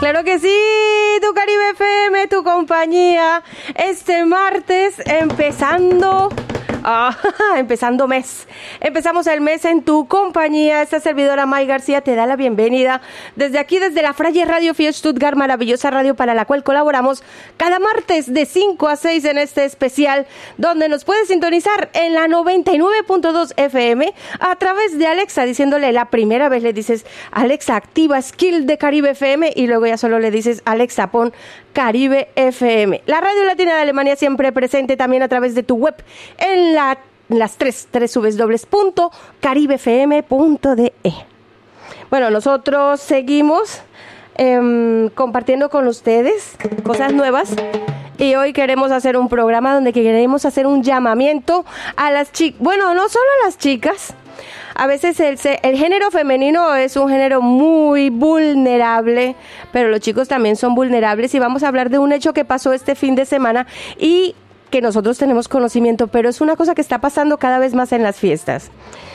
Claro que sí, tu Caribe FM, tu compañía. Este martes empezando mes. Empezamos el mes en tu compañía. Esta servidora May García te da la bienvenida desde aquí, desde la Freie Radio für Stuttgart, maravillosa radio para la cual colaboramos cada martes de 5 a 6 en este especial, donde nos puedes sintonizar en la 99.2 FM a través de Alexa, diciéndole la primera vez le dices, Alexa, activa Skill de Caribe FM, y luego ya solo le dices, Alexa, pon Caribe FM. La Radio Latina de Alemania siempre presente también a través de tu web en las tres www.caribefm.de. Bueno, nosotros seguimos compartiendo con ustedes cosas nuevas, y hoy queremos hacer un programa donde queremos hacer un llamamiento a las chicas, bueno, no solo a las chicas. A veces el género femenino es un género muy vulnerable, pero los chicos también son vulnerables, y vamos a hablar de un hecho que pasó este fin de semana y que nosotros tenemos conocimiento, pero es una cosa que está pasando cada vez más en las fiestas.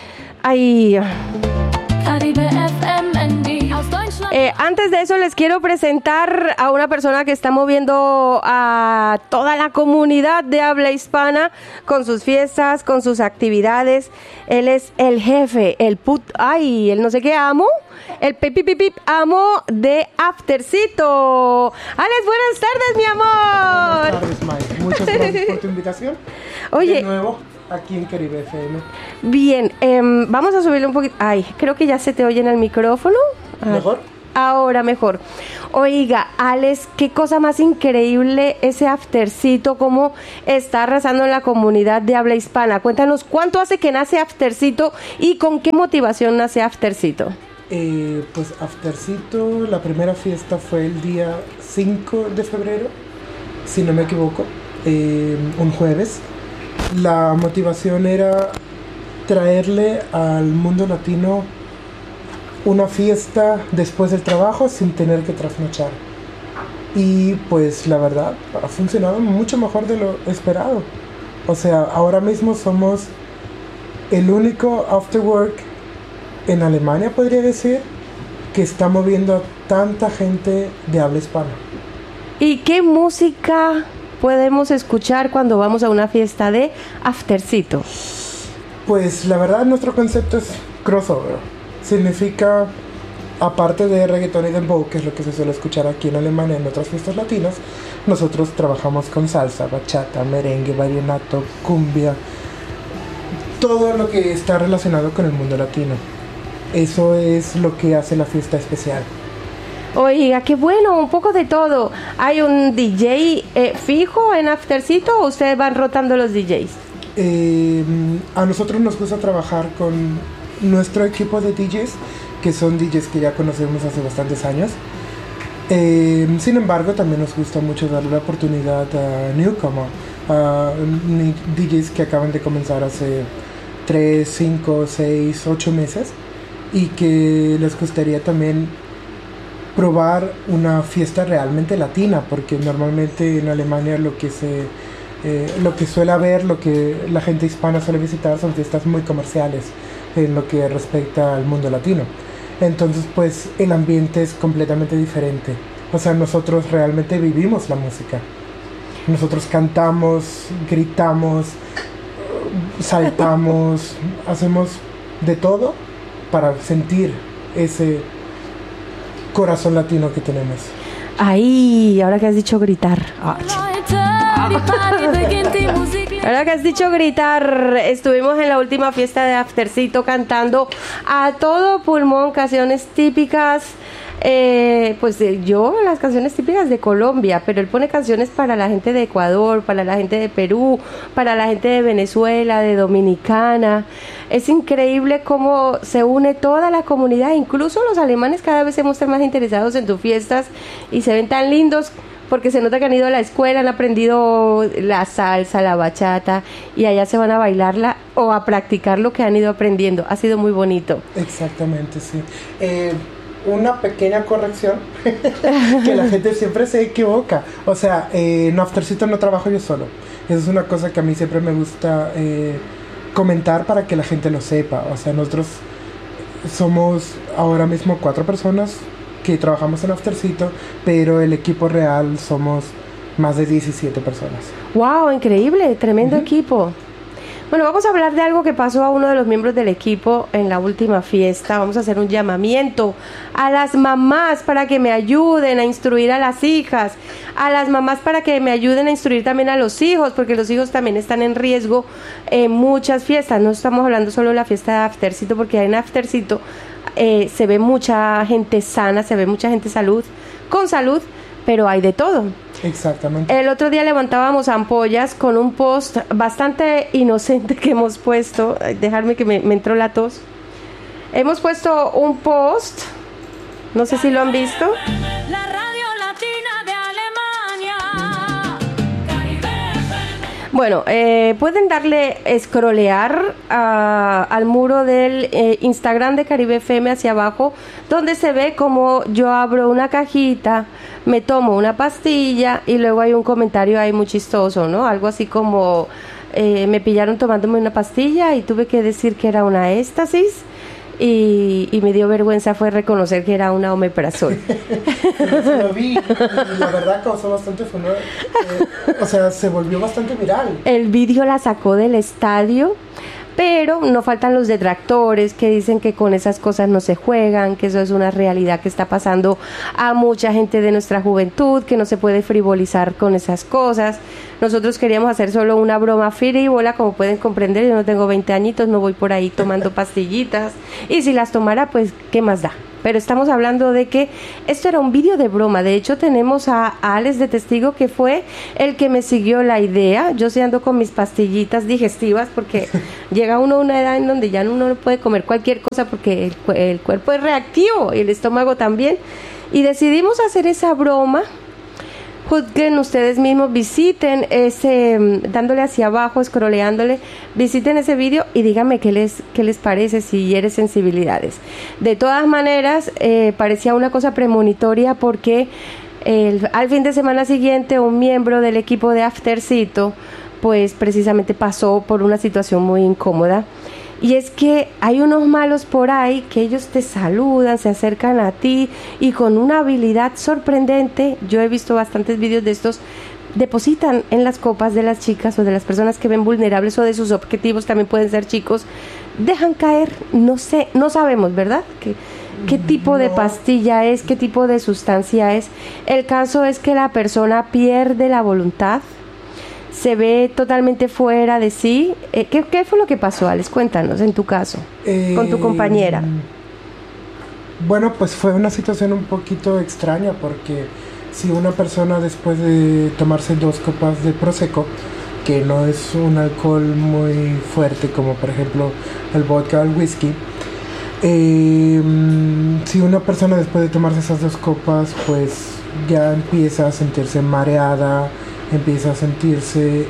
Antes de eso les quiero presentar a una persona que está moviendo a toda la comunidad de habla hispana con sus fiestas, con sus actividades. Él es el jefe, el no sé qué amo, el pip amo de Aftercito. Alex, buenas tardes, mi amor. Buenas tardes, Mike. Muchas gracias por tu invitación. Oye, de nuevo aquí en Caribe FM. Bien, vamos a subirle un poquito. Creo que ya se te oye en el micrófono. ¿Mejor? Ahora mejor. Oiga, Alex, qué cosa más increíble ese Aftercito, cómo está arrasando en la comunidad de habla hispana. Cuéntanos, ¿cuánto hace que nace Aftercito y con qué motivación nace Aftercito? Pues Aftercito, la primera fiesta fue el día 5 de febrero, si no me equivoco, un jueves. La motivación era traerle al mundo latino una fiesta después del trabajo sin tener que trasnochar. Y pues la verdad ha funcionado mucho mejor de lo esperado. O sea, ahora mismo somos el único after work en Alemania, podría decir, que está moviendo a tanta gente de habla hispana. ¿Y qué música podemos escuchar cuando vamos a una fiesta de Aftercito? Pues la verdad nuestro concepto es crossover. Significa, aparte de reggaetón y dembow, que es lo que se suele escuchar aquí en Alemania en otras fiestas latinas, nosotros trabajamos con salsa, bachata, merengue, vallenato, cumbia, todo lo que está relacionado con el mundo latino. Eso es lo que hace la fiesta especial. Oiga, qué bueno, un poco de todo. ¿Hay un DJ fijo en Aftercito o ustedes van rotando los DJs? A nosotros nos gusta trabajar con nuestro equipo de DJs, que son DJs que ya conocemos hace bastantes años. Sin embargo, también nos gusta mucho darle la oportunidad a newcomer, a DJs que acaban de comenzar hace 3, 5, 6, 8 meses y que les gustaría también probar una fiesta realmente latina, porque normalmente en Alemania lo que suele haber, lo que la gente hispana suele visitar son fiestas muy comerciales en lo que respecta al mundo latino. Entonces pues el ambiente es completamente diferente. O sea, nosotros realmente vivimos la música. Nosotros cantamos, gritamos, saltamos, hacemos de todo para sentir ese corazón latino que tenemos. Ahora que has dicho gritar. Ahora que has dicho gritar, estuvimos en la última fiesta de Aftercito cantando a todo pulmón canciones típicas, las canciones típicas de Colombia, pero él pone canciones para la gente de Ecuador, para la gente de Perú, para la gente de Venezuela, de Dominicana. Es increíble cómo se une toda la comunidad, incluso los alemanes cada vez se muestran más interesados en tus fiestas y se ven tan lindos, porque se nota que han ido a la escuela, han aprendido la salsa, la bachata, y allá se van a bailarla o a practicar lo que han ido aprendiendo. Ha sido muy bonito. Exactamente, sí. Una pequeña corrección, que la gente siempre se equivoca. O sea, en Aftercito no trabajo yo solo. Eso es una cosa que a mí siempre me gusta comentar para que la gente lo sepa. O sea, nosotros somos ahora mismo 4 personas que trabajamos en Aftercito, pero el equipo real somos más de 17 personas. ¡Wow! Increíble, tremendo equipo. Bueno, vamos a hablar de algo que pasó a uno de los miembros del equipo en la última fiesta. Vamos a hacer un llamamiento a las mamás para que me ayuden a instruir a las hijas, a las mamás para que me ayuden a instruir también a los hijos, porque los hijos también están en riesgo en muchas fiestas. No estamos hablando solo de la fiesta de Aftercito, porque en Aftercito se ve mucha gente sana, se ve mucha gente con salud, pero hay de todo. Exactamente. El otro día levantábamos ampollas con un post bastante inocente que hemos puesto. Dejarme que me entró la tos. Hemos puesto un post, no sé si lo han visto. La radio latina de Alemania. Bueno, pueden darle scrollear al muro del Instagram de Caribe FM hacia abajo, donde se ve como yo abro una cajita, me tomo una pastilla y luego hay un comentario ahí muy chistoso, ¿no? Algo así como me pillaron tomándome una pastilla y tuve que decir que era una éxtasis y me dio vergüenza fue reconocer que era una omeprazol. Sí, lo vi y la verdad causó bastante furor. O sea, se volvió bastante viral. El vídeo la sacó del estadio, pero no faltan los detractores que dicen que con esas cosas no se juegan, que eso es una realidad que está pasando a mucha gente de nuestra juventud, que no se puede frivolizar con esas cosas. Nosotros queríamos hacer solo una broma frívola, como pueden comprender, yo no tengo 20 añitos, no voy por ahí tomando pastillitas, y si las tomara, pues, ¿qué más da? Pero estamos hablando de que esto era un vídeo de broma. De hecho, tenemos a Alex de testigo, que fue el que me siguió la idea. Yo sí ando con mis pastillitas digestivas porque llega uno a una edad en donde ya uno no puede comer cualquier cosa porque el cuerpo es reactivo y el estómago también. Y decidimos hacer esa broma. Juzguen ustedes mismos, visiten dándole hacia abajo, scrolleándole, visiten ese vídeo y díganme qué les parece, si hiere sensibilidades. De todas maneras, parecía una cosa premonitoria porque al fin de semana siguiente un miembro del equipo de Aftercito pues precisamente pasó por una situación muy incómoda. Y es que hay unos malos por ahí que ellos te saludan, se acercan a ti y con una habilidad sorprendente, yo he visto bastantes vídeos de estos, depositan en las copas de las chicas o de las personas que ven vulnerables o de sus objetivos, también pueden ser chicos, dejan caer, no sé, no sabemos, ¿verdad? ¿Qué tipo de pastilla es? ¿Qué tipo de sustancia es? El caso es que la persona pierde la voluntad, se ve totalmente fuera de sí. ¿Qué fue lo que pasó, Alex? Cuéntanos, en tu caso, con tu compañera. Bueno, pues fue una situación un poquito extraña porque si una persona después de tomarse 2 copas de Prosecco, que no es un alcohol muy fuerte como por ejemplo el vodka o el whisky, si una persona después de tomarse esas 2 copas pues ya empieza a sentirse mareada, empieza a sentirse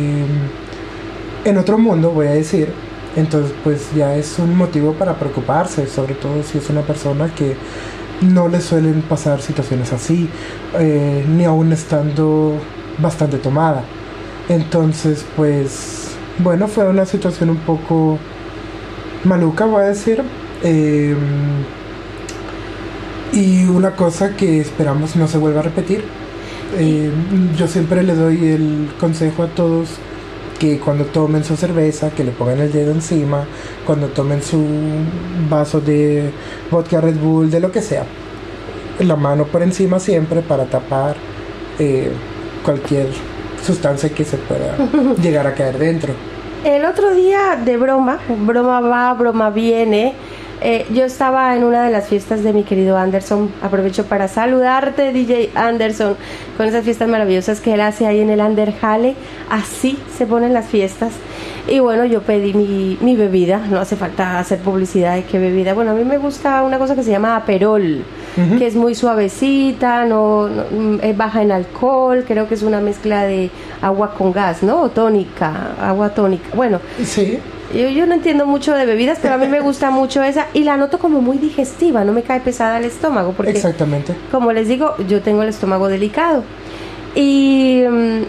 en otro mundo, voy a decir, entonces pues ya es un motivo para preocuparse, sobre todo si es una persona que no le suelen pasar situaciones así, ni aún estando bastante tomada. Entonces pues bueno, fue una situación un poco maluca, voy a decir, y una cosa que esperamos no se vuelva a repetir. Yo siempre le doy el consejo a todos que cuando tomen su cerveza, que le pongan el dedo encima, cuando tomen su vaso de vodka Red Bull, de lo que sea, la mano por encima siempre para tapar cualquier sustancia que se pueda llegar a caer dentro. El otro día de broma va, broma viene, yo estaba en una de las fiestas de mi querido Anderson. Aprovecho para saludarte, DJ Anderson, con esas fiestas maravillosas que él hace ahí en el Underhalle. Así se ponen las fiestas. Y bueno, yo pedí mi bebida. No hace falta hacer publicidad de qué bebida. Bueno, a mí me gusta una cosa que se llama Aperol, que es muy suavecita, no es baja en alcohol. Creo que es una mezcla de agua con gas, ¿no? O tónica, agua tónica. Bueno, sí. Yo no entiendo mucho de bebidas, pero a mí me gusta mucho esa y la noto como muy digestiva, no me cae pesada al estómago. Porque, exactamente. como les digo, yo tengo el estómago delicado. Y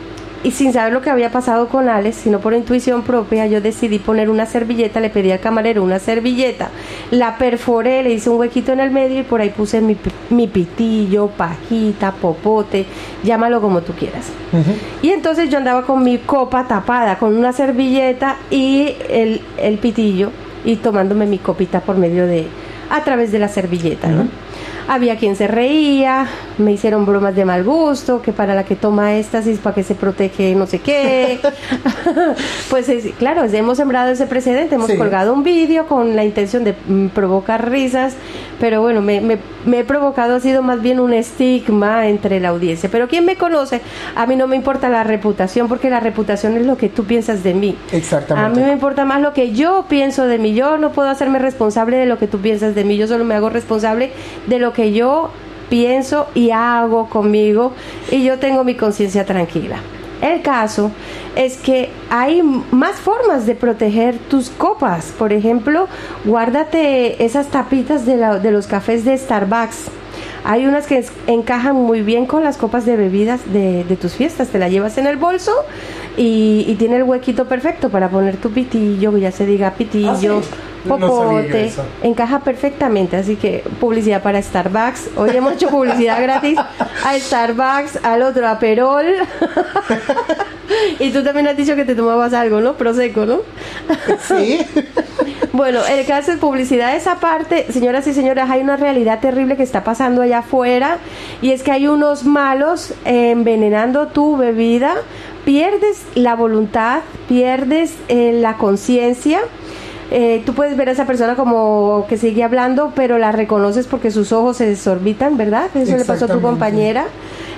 y sin saber lo que había pasado con Alex, sino por intuición propia, yo decidí poner una servilleta, le pedí al camarero una servilleta, la perforé, le hice un huequito en el medio y por ahí puse mi pitillo, pajita, popote, llámalo como tú quieras. Y entonces yo andaba con mi copa tapada, con una servilleta y el pitillo, y tomándome mi copita por medio a través de la servilleta, ¿no? Había quien se reía, me hicieron bromas de mal gusto, que para la que toma éxtasis, para que se protege no sé qué. Pues claro, hemos sembrado ese precedente, hemos colgado un vídeo con la intención de provocar risas, pero bueno, me he provocado, ha sido más bien un estigma entre la audiencia. Pero quien me conoce, a mí no me importa la reputación, porque la reputación es lo que tú piensas de mí. Exactamente. A mí me importa más lo que yo pienso de mí. Yo no puedo hacerme responsable de lo que tú piensas de mí, yo solo me hago responsable de lo que yo pienso y hago conmigo, y yo tengo mi conciencia tranquila. El caso es que hay más formas de proteger tus copas. Por ejemplo, guárdate esas tapitas de los cafés de Starbucks. Hay unas que encajan muy bien con las copas de bebidas de tus fiestas. Te la llevas en el bolso y tiene el huequito perfecto para poner tu pitillo, ya se diga pitillo, popote, encaja perfectamente. Así que publicidad para Starbucks. Hoy hemos hecho publicidad gratis a Starbucks, al otro a Perol. Y tú también has dicho que te tomabas algo, ¿no? Prosecco, ¿no? Sí. Bueno, el caso es publicidad esa parte. Señoras y señores, hay una realidad terrible que está pasando allá afuera, y es que hay unos malos envenenando tu bebida. Pierdes la voluntad, pierdes la conciencia. Tú puedes ver a esa persona como que sigue hablando, pero la reconoces porque sus ojos se desorbitan, ¿verdad? Eso le pasó a tu compañera.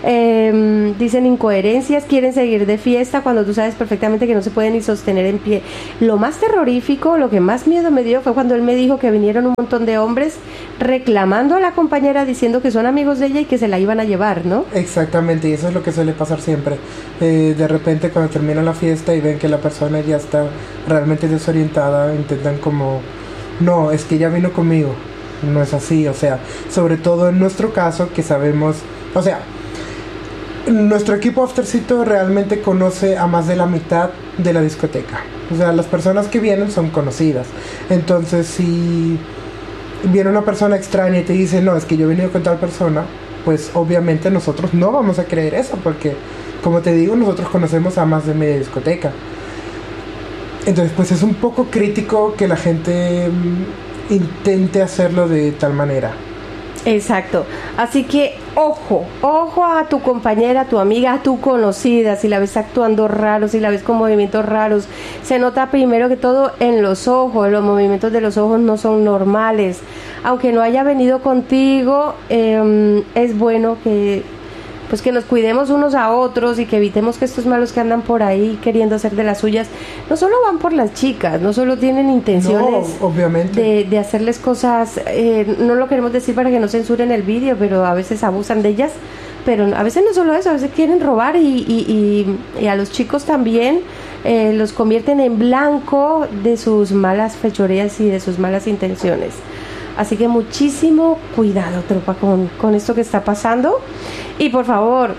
Dicen incoherencias, quieren seguir de fiesta cuando tú sabes perfectamente que no se pueden ni sostener en pie. Lo más terrorífico, lo que más miedo me dio fue cuando él me dijo que vinieron un montón de hombres reclamando a la compañera, diciendo que son amigos de ella y que se la iban a llevar, ¿no? Exactamente, y eso es lo que suele pasar siempre. De repente cuando termina la fiesta y ven que la persona ya está realmente desorientada, intentan como, no, es que ella vino conmigo. No es así, o sea, sobre todo en nuestro caso que sabemos, o sea, nuestro equipo Aftercito realmente conoce a más de la mitad de la discoteca. O sea, las personas que vienen son conocidas. Entonces, si viene una persona extraña y te dice, no, es que yo he venido con tal persona, pues obviamente nosotros no vamos a creer eso, porque, como te digo, nosotros conocemos a más de media discoteca. Entonces, pues es un poco crítico que la gente intente hacerlo de tal manera. Exacto, así que ojo a tu compañera, a tu amiga, a tu conocida, si la ves actuando raro, si la ves con movimientos raros, se nota primero que todo en los ojos, los movimientos de los ojos no son normales, aunque no haya venido contigo, es bueno que nos cuidemos unos a otros y que evitemos que estos malos que andan por ahí queriendo hacer de las suyas, no solo van por las chicas, no solo tienen intenciones de hacerles cosas, no lo queremos decir para que no censuren el vídeo, pero a veces abusan de ellas, pero a veces no solo eso, a veces quieren robar y a los chicos también los convierten en blanco de sus malas fechorías y de sus malas intenciones. Así que muchísimo cuidado, tropa, con esto que está pasando. Y por favor,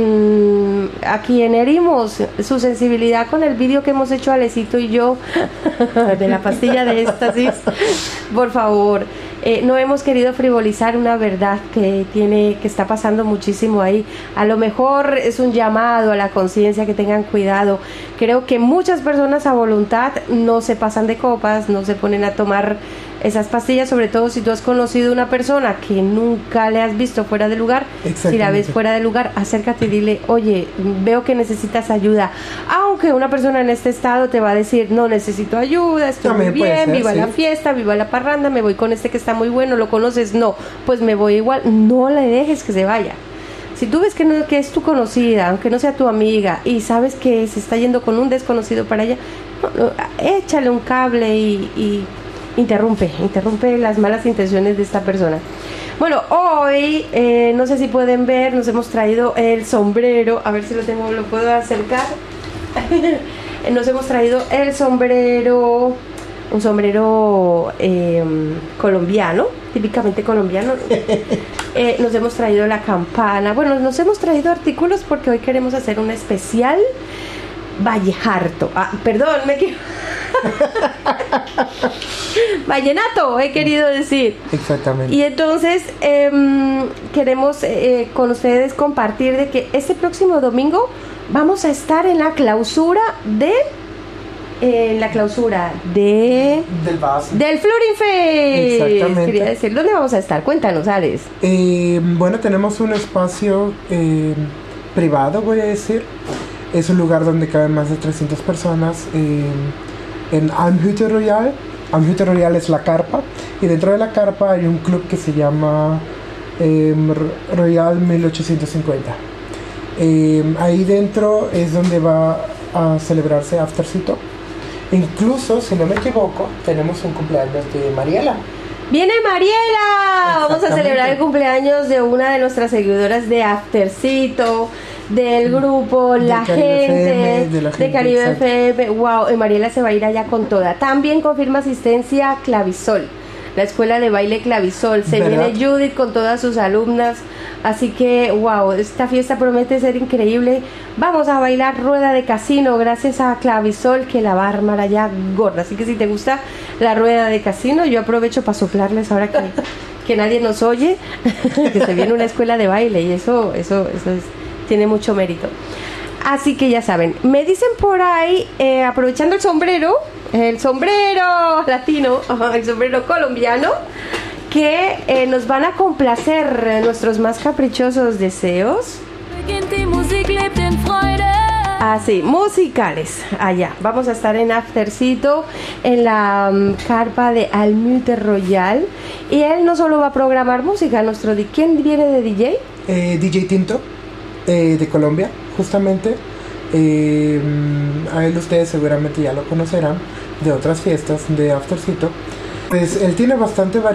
a quien herimos su sensibilidad con el vídeo que hemos hecho Alecito y yo de la pastilla de éxtasis, por favor, no hemos querido frivolizar una verdad que está pasando muchísimo ahí. A lo mejor es un llamado a la conciencia, que tengan cuidado. Creo que muchas personas a voluntad no se pasan de copas, no se ponen a tomar esas pastillas, sobre todo si tú has conocido una persona que nunca le has visto fuera de lugar. Si la ves fuera de lugar, acércate y dile, oye, veo que necesitas ayuda, aunque una persona en este estado te va a decir, no necesito ayuda, estoy muy bien, viva la fiesta, viva la parranda, me voy con este que está muy bueno, ¿lo conoces? No, pues me voy igual. No le dejes que se vaya. Si tú ves que es tu conocida, aunque no sea tu amiga, y sabes que se está yendo con un desconocido para allá, échale un cable y interrumpe las malas intenciones de esta persona. Bueno, hoy, no sé si pueden ver, nos hemos traído el sombrero, a ver si lo puedo acercar. Nos hemos traído el sombrero, un sombrero colombiano, típicamente colombiano. Nos hemos traído la campana. Bueno, nos hemos traído artículos porque hoy queremos hacer un especial Vallejarto. Perdón, me equivoqué. Vallenato, he querido decir. Exactamente. Y entonces queremos con ustedes compartir de que este próximo domingo vamos a estar en la clausura del Florin Fest. Exactamente. Quería decir, ¿dónde vamos a estar? Cuéntanos, Alex. Bueno, tenemos un espacio privado, voy a decir. Es un lugar donde caben más de 300 personas en Almhütte Royal. Almhütte Royal es la carpa, y dentro de la carpa hay un club que se llama Royal 1850. Ahí dentro es donde va a celebrarse Aftercito. Incluso, si no me equivoco, tenemos un cumpleaños de Mariela. ¡Viene Mariela! Vamos a celebrar el cumpleaños de una de nuestras seguidoras de Aftercito, del grupo La Gente, de Caribe FM. Wow, Mariela se va a ir allá con toda. También confirma asistencia Clavisol, la escuela de baile Clavisol. Se ¿verdad? viene Judith con todas sus alumnas. Así que, wow, esta fiesta promete ser increíble. Vamos a bailar rueda de casino gracias a Clavisol, que la va a armar allá gorda. Así que si te gusta la rueda de casino, yo aprovecho para soplarles ahora que nadie nos oye, que se viene una escuela de baile, y eso tiene mucho mérito. Así que ya saben, me dicen por ahí, aprovechando el sombrero latino, el sombrero colombiano, que nos van a complacer nuestros más caprichosos deseos. Beginnt die Musik, lebt in Freude. Así, musicales. Allá, vamos a estar en Aftercito, en la carpa de Almhütte Royal. Y él no solo va a programar música, ¿quién viene de DJ? DJ Tinto, de Colombia, justamente. A él ustedes seguramente ya lo conocerán de otras fiestas de Aftercito. Pues él tiene bastante variedad